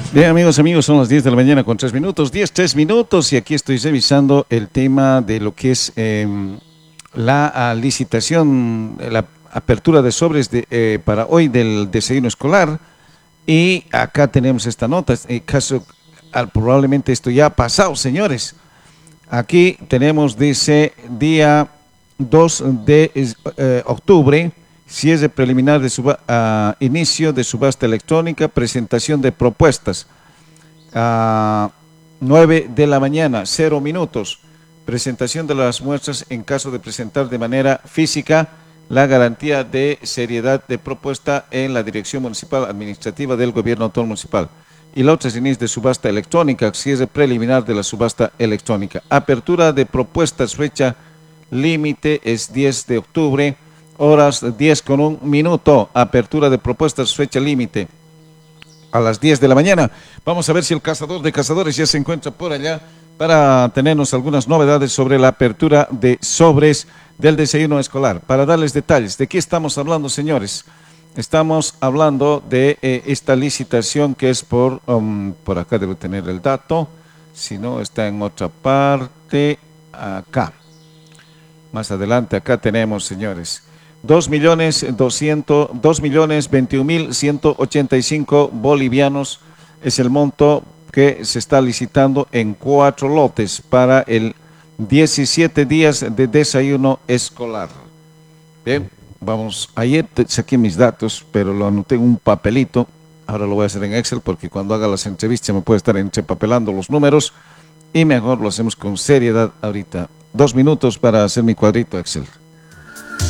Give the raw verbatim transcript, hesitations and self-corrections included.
Bien, amigos, amigos, son las diez de la mañana con tres minutos, diez, tres minutos, y aquí estoy revisando el tema de lo que es eh, la ah, licitación, la apertura de sobres de, eh, para hoy del desayuno escolar. Y acá tenemos esta nota, en caso, al, probablemente esto ya ha pasado, señores. Aquí tenemos, dice, día dos de eh, octubre, cierre preliminar de suba, uh, inicio de subasta electrónica, presentación de propuestas. Uh, nueve de la mañana, cero minutos. Presentación de las muestras en caso de presentar de manera física la garantía de seriedad de propuesta en la Dirección Municipal Administrativa del Gobierno Autónomo Municipal. Y la otra es inicio de subasta electrónica, cierre preliminar de la subasta electrónica. Apertura de propuestas, fecha límite es diez de octubre, horas diez con un minuto. Apertura de propuestas, fecha límite a las diez de la mañana. Vamos a ver si el cazador de cazadores ya se encuentra por allá para tenernos algunas novedades sobre la apertura de sobres del desayuno escolar. Para darles detalles, ¿de qué estamos hablando, señores? Estamos hablando de eh, esta licitación que es por, um, por acá debo tener el dato, si no está en otra parte, acá. Más adelante, acá tenemos, señores, dos millones doscientos, dos millones veintiún mil ciento ochenta y cinco bolivianos es el monto que se está licitando en cuatro lotes para el diecisiete días de desayuno escolar. Bien, vamos, ayer saqué mis datos, pero lo anoté en un papelito, ahora lo voy a hacer en Excel porque cuando haga las entrevistas me puede estar entrepapelando los números y mejor lo hacemos con seriedad ahorita. Dos minutos para hacer mi cuadrito Excel.